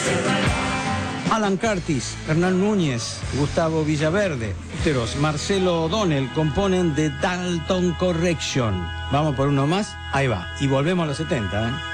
Alan Curtis, Hernán Núñez, Gustavo Villaverde, Marcelo O'Donnell componen The Dalton Correction. Vamos por uno más, ahí va. Y volvemos a los 70, ¿eh?